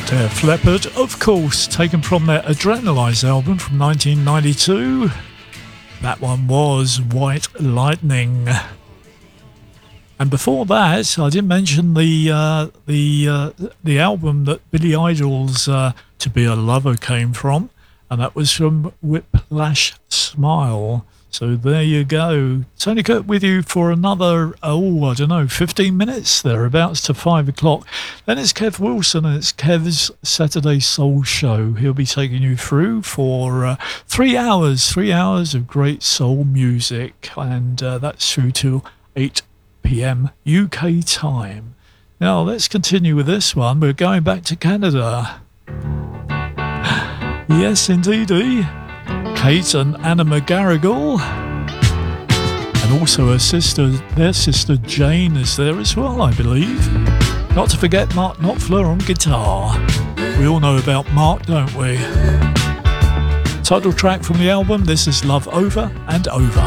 Def Leppard, of course, taken from their Adrenalize album from 1992. That one was White Lightning. And before that, I didn't mention the album that Billy Idol's To Be a Lover came from, and that was from Whiplash Smile. So there you go. Tony Kurt with you for another, 15 minutes, thereabouts to 5 o'clock. Then it's Kev Wilson and it's Kev's Saturday Soul Show. He'll be taking you through for 3 hours of great soul music. And that's through to 8 p.m. UK time. Now let's continue with this one. We're going back to Canada. Yes, indeedy. Kate and Anna McGarrigle, and also her sister, their sister Jane is there as well, I believe. Not to forget Mark Knopfler on guitar. We all know about Mark, don't we? Title track from the album, this is Love Over and Over.